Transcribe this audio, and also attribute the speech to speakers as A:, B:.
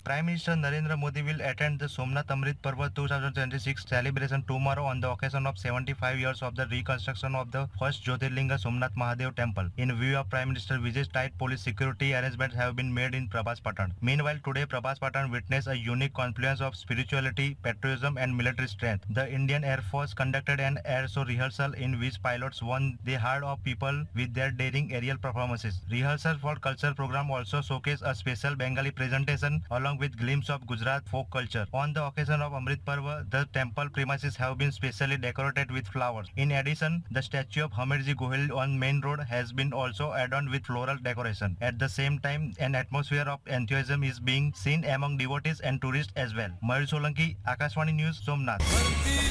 A: Prime Minister Narendra Modi will attend the Somnath Amrit Parva 2026 celebration tomorrow on the occasion of 75 years of the reconstruction of the first Jyotirlinga Somnath Mahadev temple. In view of Prime Minister Vijay's tight police security arrangements have been made in Prabhas Patan. Meanwhile, today Prabhas Patan witnessed a unique confluence of spirituality, patriotism and military strength. The Indian Air Force conducted an air show rehearsal in which pilots won the heart of people with their daring aerial performances. Rehearsal for culture program also showcased a special Bengali presentation along with glimpse of Gujarat folk culture. On the occasion of Amrit Parva, the temple premises have been specially decorated with flowers. In addition, the statue of Hamirji Gohil on Main Road has been also adorned with floral decoration. At the same time, an atmosphere of enthusiasm is being seen among devotees and tourists as well. Mayur Solanki, Akashvani News, Somnath.